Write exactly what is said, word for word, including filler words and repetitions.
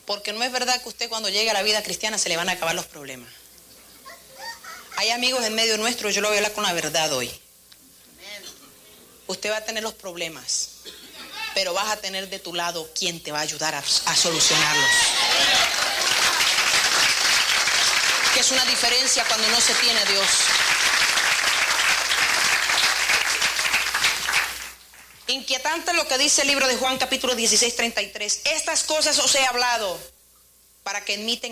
Porque no es verdad que usted cuando llegue a la vida cristiana se le van a acabar los problemas. Hay amigos en medio nuestro, yo lo voy a hablar con la verdad hoy. Usted va a tener los problemas, pero vas a tener de tu lado quien te va a ayudar a, a solucionarlos. Que es una diferencia cuando no se tiene a Dios. Inquietante lo que dice el libro de Juan capítulo dieciséis, treinta y tres. Estas cosas os he hablado para que en mí tengan